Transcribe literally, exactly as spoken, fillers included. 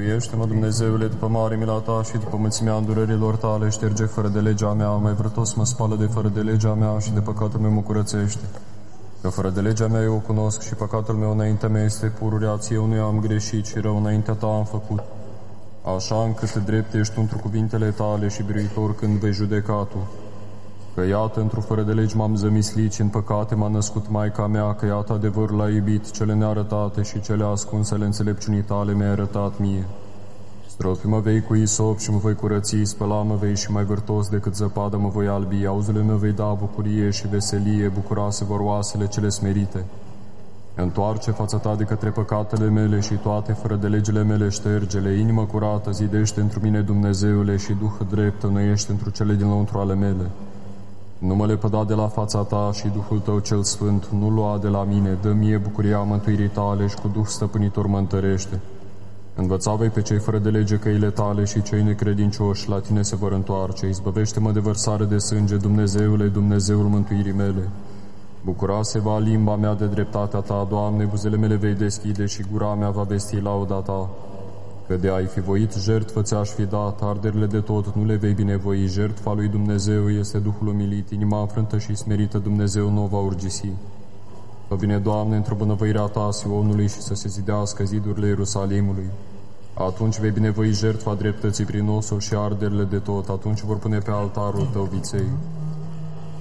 Miluiește-mă, Dumnezeule, după mare mila ta și după mulțimea îndurărilor tale, șterge fără de legea mea, mai vrătos mă spală de fără de legea mea și de păcatul meu mă curățește. Că fără de legea mea eu o cunosc și păcatul meu înaintea mea este pururea, ție eu nu am greșit și rău înaintea ta am făcut. Așa încât drept ești întru cuvintele tale și biruitor când vei judeca tu. Că iată, într-o fără de legi m-am zămislit și în păcate m-a născut Maica mea, că iată adevăr l-a iubit, cele nearătate și cele ascunsele înțelepciunii tale mi-ai arătat mie. Stropi mă vei cu isop și mă voi curăți, spăla mă vei și mai vârtos decât zăpadă mă voi albi, auzule mă vei da bucurie și veselie, bucuroase vor oasele cele smerite. Întoarce fața ta de către păcatele mele și toate fără de legile mele ștergele, inimă curată zidește întru mine, Dumnezeule, și Duh drept înnoiește întru cele din lăuntru ale mele. Nu mă lepăda de la fața ta și Duhul tău cel sfânt nu lua de la mine, dă mie bucuria mântuirii tale și cu Duh stăpânitor mă întărește. Învăța-vei pe cei fără de lege căile tale și cei necredincioși la tine se vor întoarce. Izbăvește-mă de vărsare de sânge, Dumnezeule, Dumnezeul mântuirii mele. Bucura-se va limba mea de dreptatea ta, Doamne, buzele mele vei deschide și gura mea va vesti lauda ta. Că de ai fi voit jertfă ți-aș fi dat, arderile de tot nu le vei binevoi, jertfa lui Dumnezeu este Duhul umilit, inima înfrântă și smerită Dumnezeu nu o va urgisi. Fă bine, Doamne, într-o bunăvoirea ta Sionului și să se zidească zidurile Ierusalimului. Atunci vei binevoi jertfa dreptății prin osul și arderile de tot, atunci vor pune pe altarul tău viței.